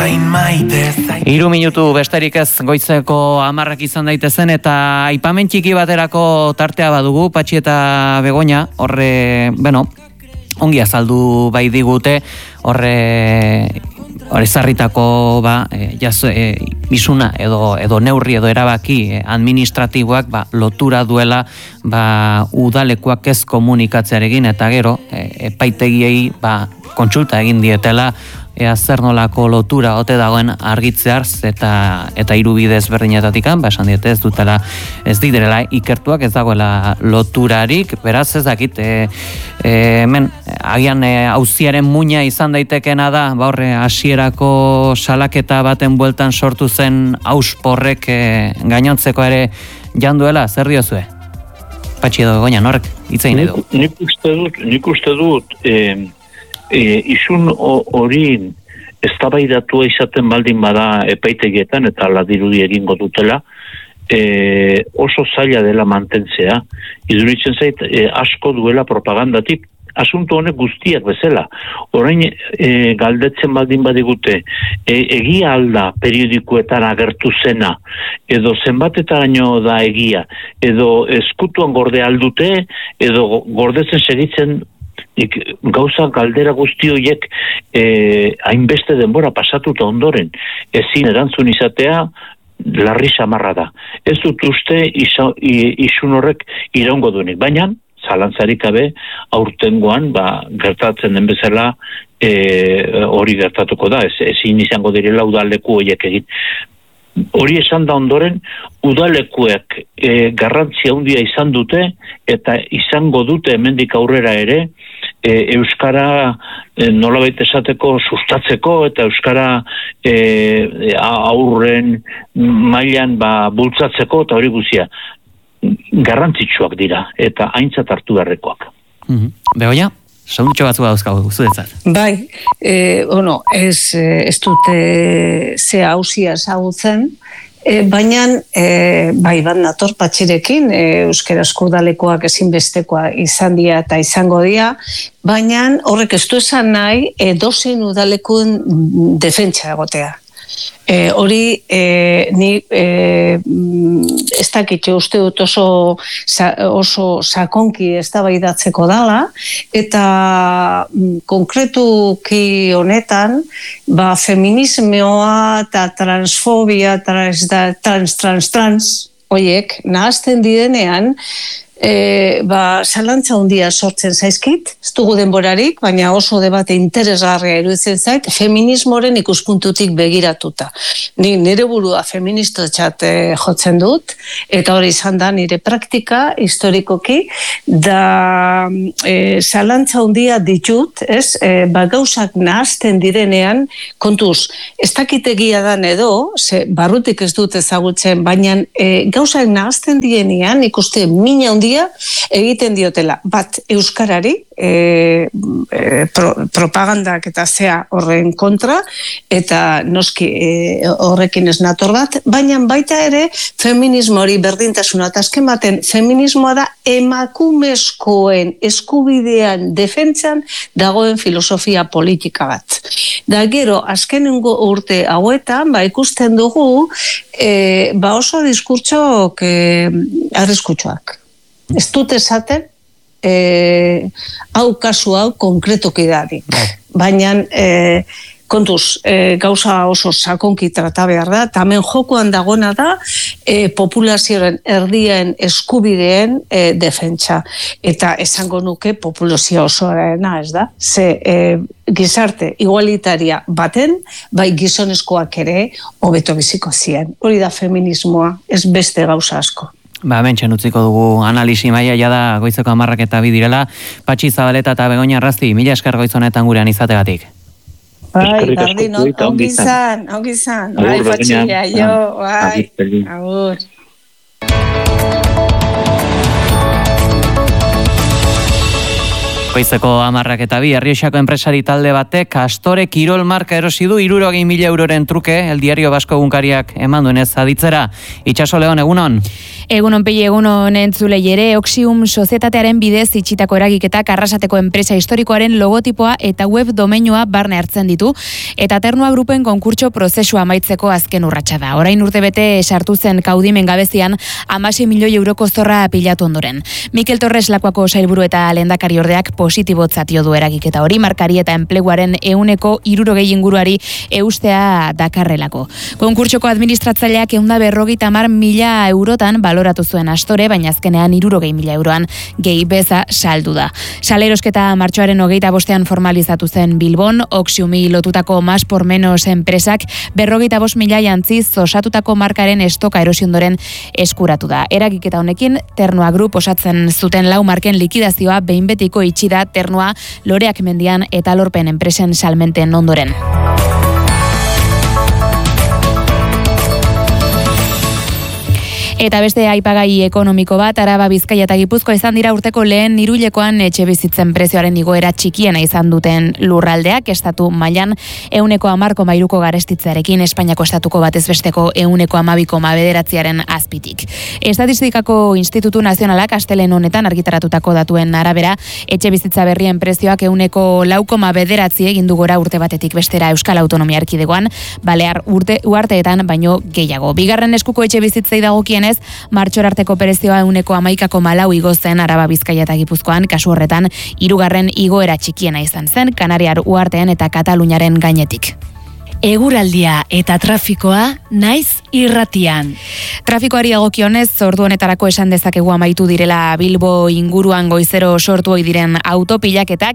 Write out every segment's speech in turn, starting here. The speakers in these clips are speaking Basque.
3 minutu besterik ez goizeko 10 izan daitezen eta aipamen txiki baterako tartea badugu, Patxi eta Begoña, horre, ongi azaldu bai digute, horre zarritako isuna edo neurri edo erabaki administratiboak lotura duela udalekuak ez komunikatzearekin eta gero epaitegiei kontsulta egin dietela ea zer nolako lotura ote dagoen argitzearz eta irubide ezberdinetatik esan diete ez direla ikertuak, ez dagoela loturarik, beraz ez dakit hemen agian auziaren muina izan daitekena da horre hasierako salaketa baten bueltan sortu zen ausporrek gainontzeko ere janduela, zer diozue? Patxi edo Begoña, norrek hitz egin edo? Nik uste dut isun hori eztabaidatua izaten baldin bada epaitegietan eta ladirudi egingo dutela, oso zaila dela mantentzea. Iduritzen zait asko duela propagandatik, asunto honek guztiak bezala. Orain galdetzen baldin badigute, egia alda periodikoetan agertu zena, edo zenbatetaraino da egia, edo eskutuan gorde aldute, edo gordetzen segitzen gauza galdera guzti horiek hainbeste denbora pasatuta ondoren ezin erantzun izatea larri samarra da. Ez dut uste isun horrek iraungo duenik, baina zalantzarik gabe aurtengoan gertatzen den bezala hori gertatuko da, ezin izango direla udaleku horiek egin. Hori esan da ondoren, udalekuek garrantzia handia izan dute eta izango dute hemendik aurrera ere euskara nolabait esateko sustatzeko eta euskara aurren mailan bultzatzeko eta hori guztia garrantzitsuak dira eta aintzat hartu beharrekoak. Begoña? Segundutxo batzu dauzkagu, zuretzat. Bai, ez dute ze hauzia ezagutzen, baina bai bat nator Patxirekin, euskarazko udalekoak ezinbestekoa izan dira eta izango dira, baina horrek ez du esan nahi edozein udalekuen defentsa egotea. Hori ni ez dakitxe uste dut oso sakonki eztabaidatzeko dala eta konkretuki honetan feminismoa eta transfobia trans horiek nahazten direnean zalantza handia sortzen zaizkit, ez dugu denborarik, baina oso debate interesgarria iruditzen zait, feminismoren ikuspuntutik begiratuta. Nire burua feministotzat jotzen dut, eta hori izan da nire praktika historikoki, da zalantza handia ditut, gauzak nahazten direnean, kontuz, ez dakitegia dan edo, barrutik ez dut ezagutzen, baina gauzak nahazten direnean, ikuste mina handia egiten diotela bat euskarari propagandak eta zea horren kontra eta noski horrekin ez nator bat, baina baita ere feminismo hori berdintasuna eta azken baten feminismoa da emakumezkoen eskubidean defentsan dagoen filosofia politika bat. Da gero azkenengo urte hauetan ikusten dugu oso diskurtsok arriskutsuak. Ez dut esaten, hau kasu hau konkretoki dadi. Baina, kontuz, gauza oso sakonki trata behar da, eta hemen jokoan dagona da populazioaren erdien eskubideen defentsa. Eta esango nuke populazio osoarena, ez da? Gizarte igualitaria baten, bai gizonezkoak ere hobeto biziko ziren. Hori da feminismoa, ez beste gauza asko. Mentxen utziko dugu analisi maila jada goizeko 10 direla. Patxi Zabaleta eta Begoña Arrasti, mila esker goiz honetan gurean izategatik. Bai, bardin, ongi izan. Bai, Patxi, aio, bai, agur. Goizeko 10:02, Errioxako enpresari talde batek Astore Kirol marka erosi du 60.000 euroren truke, El Diario Basko egunkariak eman duenez aditzera. Itxaso Leon, egunon? Egunon pei, egunon entzulei ere, Oxium sozietatearen bidez itxitako eragiketak Arrasateko enpresa historikoaren logotipoa eta web domeinua barne hartzen ditu, eta Ternua Grupen konkurtso prozesua amaitzeko azken urratsa da. Orain urtebete sartu zen kaudimen gabezian 16 milioi euroko zorra pilatu ondoren. Mikel Torres Lakuako sailburu eta lehendakari ordeak positibotzat jo du eragiketa hori, markari eta enpleguaren 60 inguruari eustea dakarrelako. Konkurtsoko administratzaileak 150.000 eurotan baloratu zuen Astore, baina azkenean 60.000 euroan gehi beza saldu da. Salerosketa martxoaren 25ean formalizatu zen Bilbon, Oxiumi lotutako más por menos enpresak 55.000 jantziz osatutako markaren estoka erosi ondoren eskuratu da. Eragiketa honekin Ternua Group osatzen zuten 4 marken likidazioa behin betiko itxi da Ternua, Loreak Mendian eta Lorpen enpresen salmenten ondoren. Eta beste aipagai ekonomiko bat, Araba, Bizkaia eta Gipuzkoa izan dira urteko lehen hiruhilekoan etxebizitzen prezioaren igoera txikiena izan duten lurraldeak, estatu mailan 10,10,3ko garestitzearekin, Espainiako estatuko batez besteko 10,12,9aren azpitik. Estatistikako Institutu Nazionalak astelehen honetan argitaratutako datuen arabera, etxebizitza berrien prezioak 10,9 egin du gora urte batetik bestera Euskal Autonomia Erkidegoan, Balear uharteetan baino gehiago. Bigarren eskuko etxebizitzei dagokienez, martxor arteko prezioa 11,4 igo zen Araba, Bizkaia eta Gipuzkoan, kasu horretan 3. igoera txikiena izan zen Kanariar uhartean eta Kataluniaren gainetik. Eguraldia eta trafikoa naiz irratian. Trafikoari dagokionez, ordu honetarako esan dezakegu amaitu direla Bilbo inguruan goizero sortu ohi diren autopilaketak,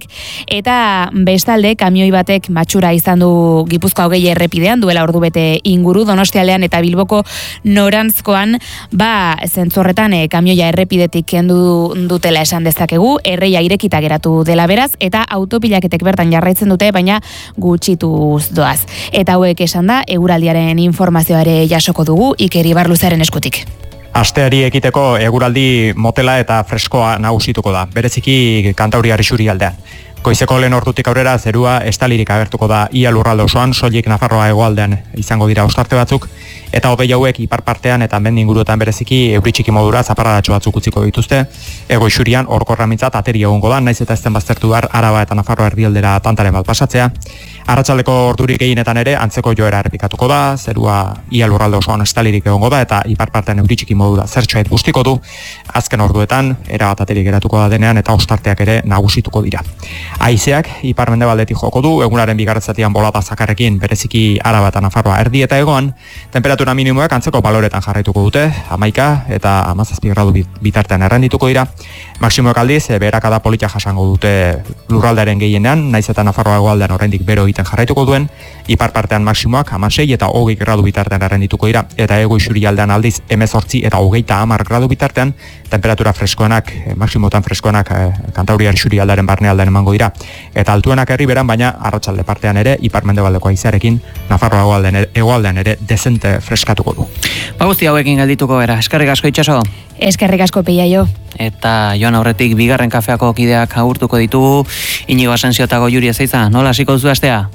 eta bestalde kamioi batek matxura izan du Gipuzkoa 20 errepidean duela ordubete inguru, Donostialdean eta Bilboko norantzkoan, zentzorretan kamioia errepidetik kendu dutela esan dezakegu, erreia irekita geratu dela beraz, eta autopilaketek bertan jarraitzen dute, baina gutxituz doaz. Eta hauek esan da, eguraldiaren informazioare jasoko dugu Iker Ibarluzaren eskutik. Asteari ekiteko eguraldi motela eta freskoa nagusituko da, bereziki Kantauriar isurialdean. Goizeko lehen ordutik aurrera zerua estalirik agertuko da ia lurralde osoan, soilik Nafarroa hegoaldean izango dira ostarte batzuk, eta hodei hauek ipar partean eta mendi inguruetan bereziki euri txiki modura zaparradatxo batzuk utziko dituzte. Hego isurian orkorramintzat ateri egongo da, naiz eta ezten baztertu behar Araba eta Nafarroa erdialdera tantaren bat pasatzea. Arratsaldeko ordurik gehienetan ere antzeko joera errepikatuko da, zerua ia lurralde osoan estalirik egongo da eta ipar partean euri txiki modura zertxoet guztiko du. Azken orduetan erabat ateri geratuko da denean eta ostarteak ere nagusituko dira. Haizeak ipar-mendebaldetik joko du, egunaren bigarren zatian bolada zakarrekin bereziki Araba eta Nafarroa erdi eta hegoan, temperatura minimoak antzeko baloretan jarraituko dute, 11 eta 17 gradu bitartean errendituko dira. Maksimoek aldiz, beherakada politia jasango dute lurraldearen gehienean, naiz eta Nafarroa hegoaldean oraindik bero egiten jarraituko duen, ipar partean maksimoak 16 eta 20 gradu bitartean errendituko dira, eta hego isurialdean aldiz 18 eta 30 gradu bitartean, temperatura freskoenak, maksimotan freskoenak Kantauriar isurialdearen barnealdean emango dira. Eta altuenak herriberan, baina arratsalde partean ere ipar-mendebaldeko haizearekin Nafarroa hegoaldean ere dezente freskatuko du. Guzti hauekin geldituko era. Eskerrik asko Itxaso. Eskerrik asko Peiaio. Eta joan aurretik bigarren kafeako kideak agurtuko ditugu. Inigo Asensio eta Goiuri Ezeiza, nola hasiko duzu astea?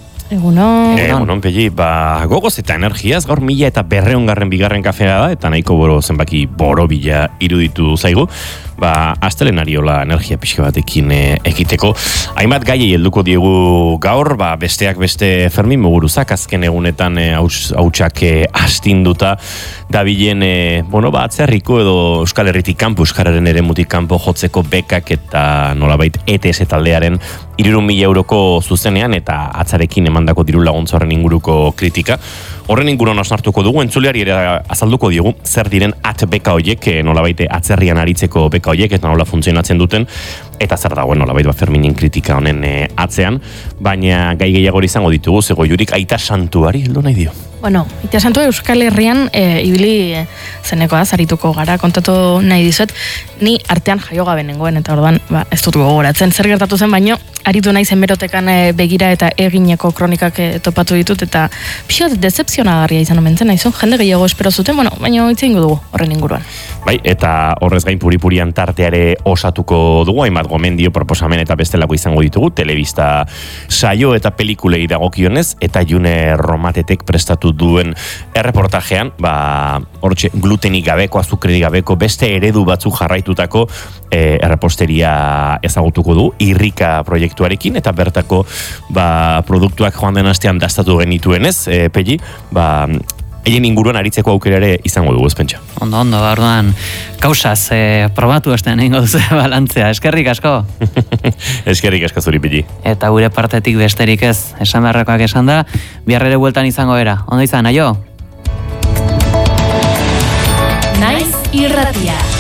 Egunon, Pegi, gogoz eta energiaz, gaur 1200 bigarren kafea da, eta nahiko zenbaki borobila iruditu zaigu, astelenariola energia pixka batekin ekiteko. Hainbat gaiei helduko diegu gaur, besteak beste Fermin Muguruzak azken egunetan hautsak astinduta dabilen, atzerriko edo Euskal Herritik kanpo, Euskararen eremutik kanpo jotzeko bekak eta nolabait ETS taldearen 300.000 euroko zuzenean eta atzarekin emandako diru laguntza horren inguruko kritika. Horren inguruan osnartuko dugu, entzuleari ere azalduko diegu zer diren beka hoiek, nolabait atzerrian aritzeko beka hoiek eta nola funtzionatzen duten, eta zer dagoen nolabait Ferminen kritika honen atzean, baina gai gehiago izango ditugu, zego jurik aita santuari heldu nahi dio. Bueno, itasantu Euskal Herrian ibili zenekoa, zarituko gara, kontatu nahi dizuet, ni artean jaio gabe nengoen, eta orduan, ez dut gogoratzen, zer gertatu zen, baino, aritu nahi zenberotekan begira eta egineko kronikak topatu ditut, eta pixot decepzionagarria izan omentzen, naizun, jende gehiago espero zuten, baino itzein dugu horren inguruan. Bai, eta horrez gain puripurian tarteare osatuko dugu, hainbat gomendio, proposamen eta bestelako izango ditugu, telebista saio eta pelikulei dagokionez, eta June Romatetek prestatu duen erreportajean, hortxe glutenik gabeko, azukrenik gabeko, beste eredu batzuk jarraitutako erreposteria ezagutuko du, irrika proiektuarekin, eta bertako produktuak joan den astean dastatu genituenez, Pegi, haien inguruan aritzeko aukera ere izango dugu, ezpentsa. Ondo, orduan, kausaz, probatu esten egingo duzu balantzea. Eskerrik asko. Eskerrik asko zuri, Pegi. Eta gure partetik besterik ez, esan beharrekoak esan da, bihar ere bueltan izango era. Ondo izan, aio? Naiz irratia.